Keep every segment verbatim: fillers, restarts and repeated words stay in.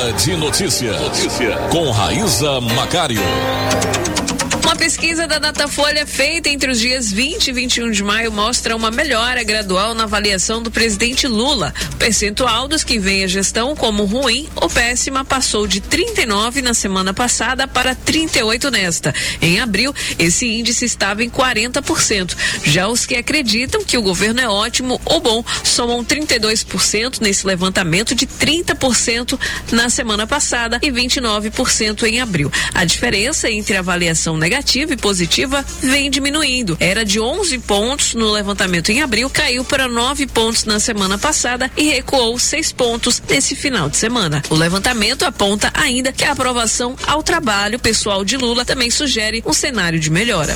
Hora de notícias. Notícia. Com Raíza Macário. Uma pesquisa da Datafolha feita entre os dias vinte e vinte e um de maio mostra uma melhora gradual na avaliação do presidente Lula. O percentual dos que veem a gestão como ruim ou péssima passou de trinta e nove na semana passada para trinta e oito nesta. Em abril, esse índice estava em quarenta por cento. Já os que acreditam que o governo é ótimo ou bom somam trinta e dois por cento nesse levantamento de trinta por cento na semana passada e vinte e nove por cento em abril. A diferença entre a avaliação negativa e positiva vem diminuindo. Era de onze pontos no levantamento em abril, caiu para nove pontos na semana passada e recuou seis pontos nesse final de semana. O levantamento aponta ainda que a aprovação ao trabalho pessoal de Lula também sugere um cenário de melhora.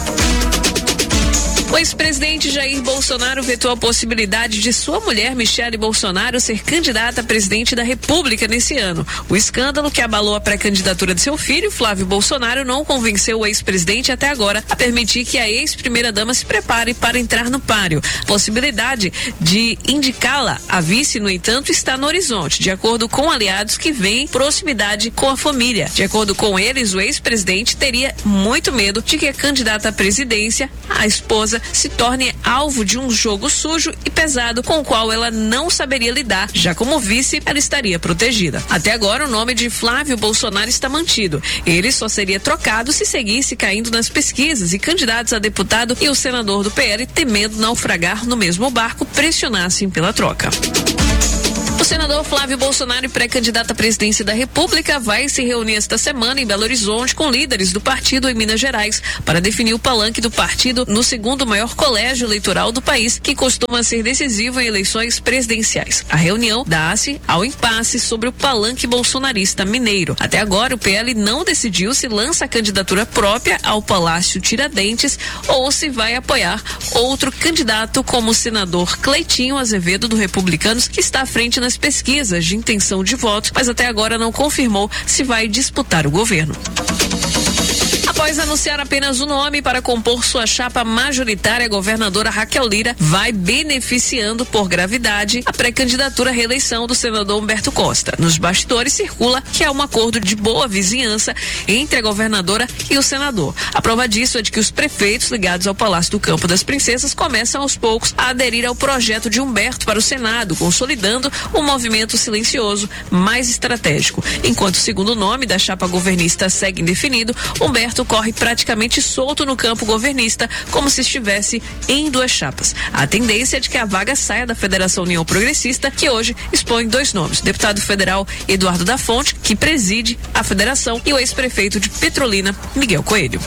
O ex-presidente Jair Bolsonaro vetou a possibilidade de sua mulher, Michele Bolsonaro, ser candidata a presidente da República nesse ano. O escândalo que abalou a pré-candidatura de seu filho, Flávio Bolsonaro, não convenceu o ex-presidente até agora a permitir que a ex-primeira-dama se prepare para entrar no páreo. A possibilidade de indicá-la a vice, no entanto, está no horizonte, de acordo com aliados que veem proximidade com a família. De acordo com eles, o ex-presidente teria muito medo de que a candidata à presidência, a esposa, se torne alvo de um jogo sujo e pesado com o qual ela não saberia lidar. Já como vice, ela estaria protegida. Até agora, o nome de Flávio Bolsonaro está mantido. Ele só seria trocado se seguisse caindo nas pesquisas e candidatos a deputado e o senador do P L, temendo naufragar no mesmo barco, pressionassem pela troca. O senador Flávio Bolsonaro, pré-candidato à presidência da República, vai se reunir esta semana em Belo Horizonte com líderes do partido em Minas Gerais para definir o palanque do partido no segundo maior colégio eleitoral do país, que costuma ser decisivo em eleições presidenciais. A reunião dá-se ao impasse sobre o palanque bolsonarista mineiro. Até agora, o P L não decidiu se lança a candidatura própria ao Palácio Tiradentes ou se vai apoiar outro candidato, como o senador Cleitinho Azevedo, do Republicanos, que está à frente nas pesquisas de intenção de voto, mas até agora não confirmou se vai disputar o governo. Após anunciar apenas o nome para compor sua chapa majoritária, a governadora Raquel Lira vai beneficiando por gravidade a pré-candidatura à reeleição do senador Humberto Costa. Nos bastidores circula que há um acordo de boa vizinhança entre a governadora e o senador. A prova disso é de que os prefeitos ligados ao Palácio do Campo das Princesas começam aos poucos a aderir ao projeto de Humberto para o Senado, consolidando um movimento silencioso mais estratégico. Enquanto o segundo nome da chapa governista segue indefinido, Humberto corre praticamente solto no campo governista, como se estivesse em duas chapas. A tendência é de que a vaga saia da Federação União Progressista, que hoje expõe dois nomes: o deputado federal Eduardo da Fonte, que preside a federação, e o ex-prefeito de Petrolina, Miguel Coelho.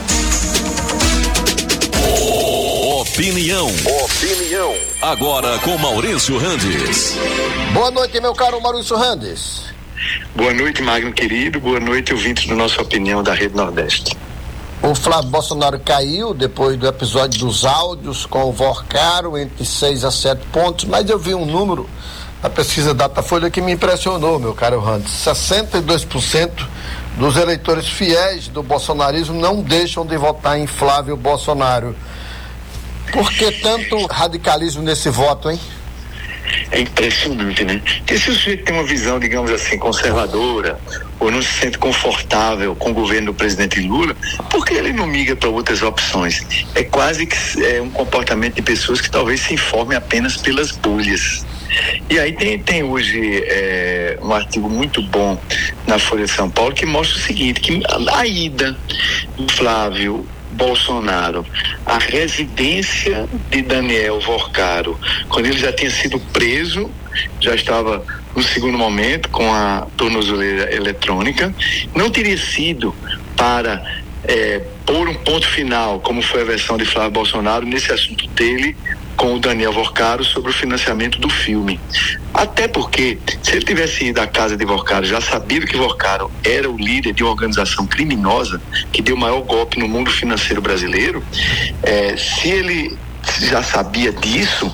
Opinião. Opinião. Agora com Maurício Randes. Boa noite, meu caro Maurício Randes. Boa noite, Magno querido. Boa noite, ouvintes do nosso Opinião da Rede Nordeste. O Flávio Bolsonaro caiu depois do episódio dos áudios com o Vorcaro, entre seis a sete pontos, mas eu vi um número na pesquisa Datafolha que me impressionou, meu caro Randes. sessenta e dois por cento dos eleitores fiéis do bolsonarismo não deixam de votar em Flávio Bolsonaro. Por que tanto radicalismo nesse voto, hein? É impressionante, né? Porque se o sujeito tem uma visão, digamos assim, conservadora, ou não se sente confortável com o governo do presidente Lula, por que ele não migra para outras opções? É quase que é um comportamento de pessoas que talvez se informem apenas pelas bolhas. E aí tem, tem hoje é, um artigo muito bom na Folha de São Paulo que mostra o seguinte, que a, a ida do Flávio Bolsonaro, a residência de Daniel Vorcaro, quando ele já tinha sido preso, já estava no segundo momento com a tornozeleira eletrônica, não teria sido para é, pôr um ponto final, como foi a versão de Flávio Bolsonaro nesse assunto dele com o Daniel Vorcaro sobre o financiamento do filme. Até porque, se ele tivesse ido à casa de Vorcaro, já sabido que Vorcaro era o líder de uma organização criminosa que deu o maior golpe no mundo financeiro brasileiro, é, se ele já sabia disso,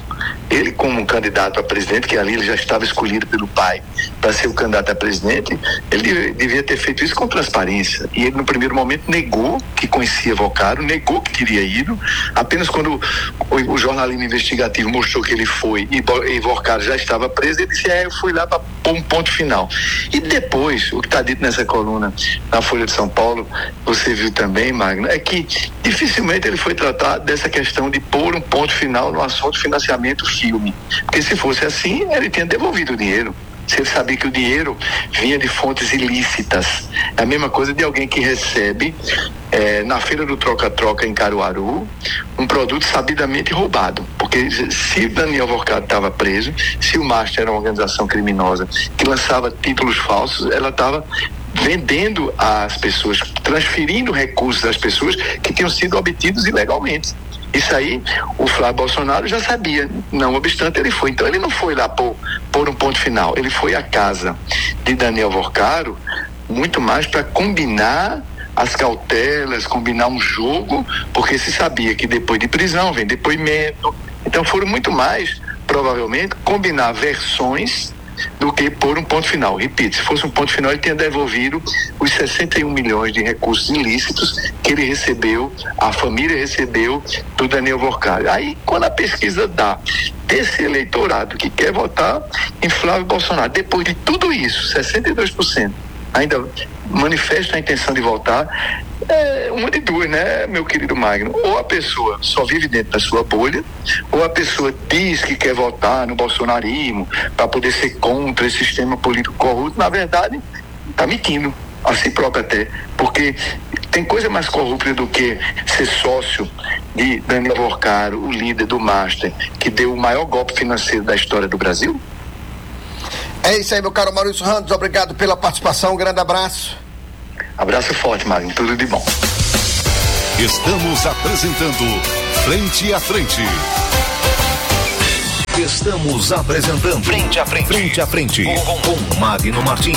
Ele, como candidato a presidente, que ali ele já estava escolhido pelo pai para ser o candidato a presidente, ele devia ter feito isso com transparência. E ele, no primeiro momento, negou que conhecia Vocaro, negou que teria ido. Apenas quando o, o jornalismo investigativo mostrou que ele foi e, e Vocaro já estava preso, ele disse: é, eu fui lá para pôr um ponto final. E depois, o que está dito nessa coluna na Folha de São Paulo, você viu também, Magno, é que dificilmente ele foi tratar dessa questão de pôr um ponto final no assunto financiamento filme. Porque se fosse assim, ele tinha devolvido o dinheiro. Se ele sabia que o dinheiro vinha de fontes ilícitas. É a mesma coisa de alguém que recebe é, na feira do troca-troca em Caruaru um produto sabidamente roubado. Porque se Daniel Vocaro estava preso, se o Master era uma organização criminosa que lançava títulos falsos, ela estava vendendo às pessoas, transferindo recursos às pessoas que tinham sido obtidos ilegalmente. Isso aí o Flávio Bolsonaro já sabia, não obstante ele foi. Então ele não foi lá por, por um ponto final, ele foi à casa de Daniel Vocaro muito mais para combinar as cautelas, combinar um jogo, porque se sabia que depois de prisão vem depoimento. Então foram muito mais, provavelmente, combinar versões do que pôr um ponto final. Repito, se fosse um ponto final, ele tinha devolvido os sessenta e um milhões de recursos ilícitos que ele recebeu, a família recebeu do Daniel Vocaro. Aí, quando a pesquisa dá desse eleitorado que quer votar em Flávio Bolsonaro, depois de tudo isso, sessenta e dois por cento ainda manifesta a intenção de votar, é uma de duas, né, meu querido Magno? Ou a pessoa só vive dentro da sua bolha, ou a pessoa diz que quer votar no bolsonarismo para poder ser contra esse sistema político corrupto. Na verdade, está mentindo a si próprio até, porque tem coisa mais corrupta do que ser sócio de Daniel Vocaro, o líder do Master, que deu o maior golpe financeiro da história do Brasil? É isso aí, meu caro Maurício Randes, obrigado pela participação, um grande abraço. Abraço forte, Magno, tudo de bom. Estamos apresentando Frente a Frente. Estamos apresentando Frente a Frente. Frente a Frente com, com Magno Martins.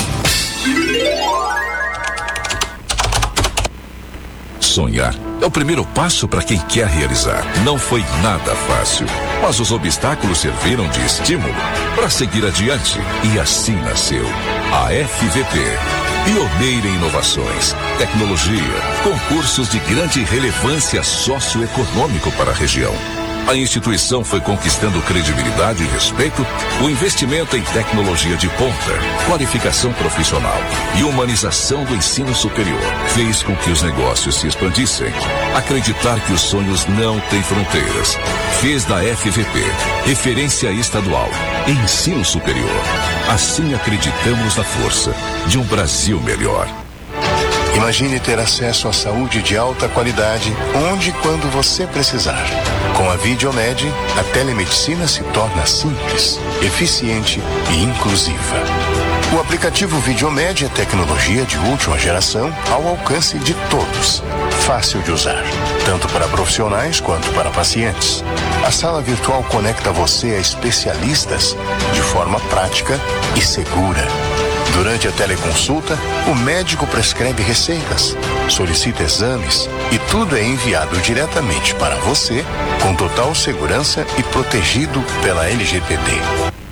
Sonhar é o primeiro passo para quem quer realizar. Não foi nada fácil, mas os obstáculos serviram de estímulo para seguir adiante. E assim nasceu a F V P. Pioneira em inovações, tecnologia, concursos de grande relevância socioeconômico para a região. A instituição foi conquistando credibilidade e respeito, o investimento em tecnologia de ponta, qualificação profissional e humanização do ensino superior fez com que os negócios se expandissem. Acreditar que os sonhos não têm fronteiras fez da F V P referência estadual em ensino superior. Assim acreditamos na força de um Brasil melhor. Imagine ter acesso à saúde de alta qualidade, onde e quando você precisar. Com a Videomed, a telemedicina se torna simples, eficiente e inclusiva. O aplicativo Videomed é tecnologia de última geração ao alcance de todos. Fácil de usar, tanto para profissionais quanto para pacientes. A sala virtual conecta você a especialistas de forma prática e segura. Durante a teleconsulta, o médico prescreve receitas, solicita exames e tudo é enviado diretamente para você com total segurança e protegido pela L G P D.